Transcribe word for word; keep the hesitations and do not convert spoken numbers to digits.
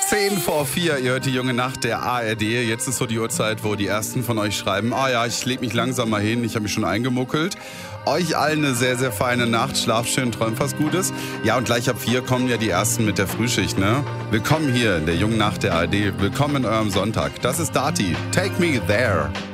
Zehn vor vier, ihr hört die junge Nacht der A R D. Jetzt ist so die Uhrzeit, wo die ersten von euch schreiben, ah ja, ich leg mich langsam mal hin, ich habe mich schon eingemuckelt. Euch allen eine sehr, sehr feine Nacht, schlaft schön, träumt was Gutes. Ja, und gleich ab vier kommen ja die ersten mit der Frühschicht, ne? Willkommen hier in der jungen Nacht der A R D, willkommen in eurem Sonntag. Das ist Dati, Take Me There.